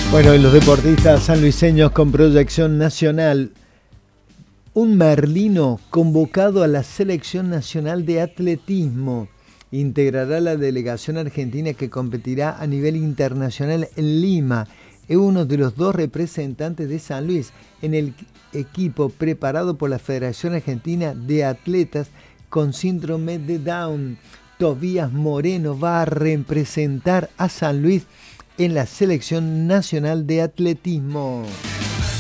Bueno, y los deportistas sanluiseños con proyección nacional. Un merlino convocado a la Selección Nacional de Atletismo. Integrará la delegación argentina que competirá a nivel internacional en Lima. Es uno de los dos representantes de San Luis en el equipo preparado por la Federación Argentina de Atletas con síndrome de Down. Tobías Moreno va a representar a San Luis en la Selección Nacional de Atletismo.